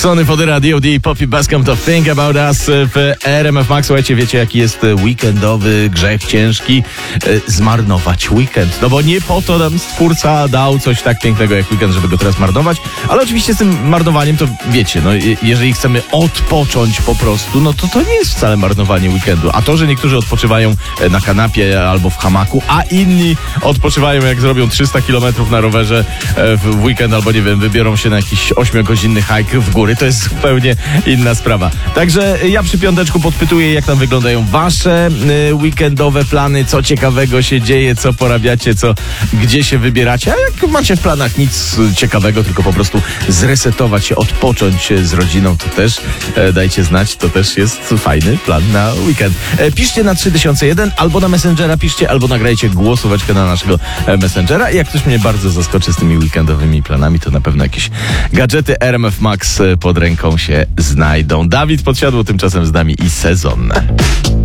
Sony for the Radio, the Poppy Bascom to Think About Us w RMF Max. Słuchajcie, wiecie jaki jest weekendowy grzech ciężki? Zmarnować weekend. No bo nie po to nam Stwórca dał coś tak pięknego jak weekend, żeby go teraz marnować, ale oczywiście z tym marnowaniem to wiecie, no jeżeli chcemy odpocząć po prostu, no to nie jest wcale marnowanie weekendu. A to, że niektórzy odpoczywają na kanapie albo w hamaku, a inni odpoczywają jak zrobią 300 km na rowerze w weekend albo nie wiem, wybiorą się na jakiś 8-godzinny hike w góry, to jest zupełnie inna sprawa. Także ja przy piąteczku podpytuję, jak tam wyglądają wasze weekendowe plany, co ciekawego się dzieje, co porabiacie, gdzie się wybieracie, a jak macie w planach nic ciekawego, tylko po prostu zresetować się, odpocząć z rodziną, to też dajcie znać, to też jest fajny plan na weekend. Piszcie na 3001, albo na Messengera piszcie, albo nagrajcie głosóweczkę na naszego Messengera i jak ktoś mnie bardzo zaskoczy z tymi weekendowymi planami, to na pewno jakieś gadżety RMF Max pod ręką się znajdą. Dawid Podsiadło tymczasem z nami i Sezon.